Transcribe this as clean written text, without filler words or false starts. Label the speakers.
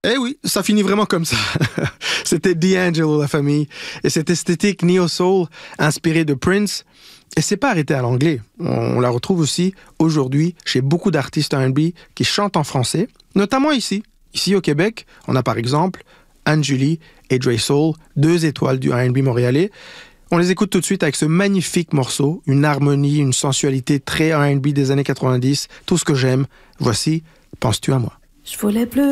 Speaker 1: Eh oui, ça finit vraiment comme ça. C'était D'Angelo, la famille, et cette esthétique neo-soul inspirée de Prince. Et c'est pas arrêté à l'anglais. On la retrouve aussi aujourd'hui chez beaucoup d'artistes R&B qui chantent en français, notamment ici. Ici au Québec, on a par exemple Anne-Julie et Dre Soul, 2 étoiles du R&B montréalais. On les écoute tout de suite avec ce magnifique morceau, une harmonie, une sensualité très R&B des années 90, tout ce que j'aime. Voici Penses-tu à moi?
Speaker 2: Je voulais plus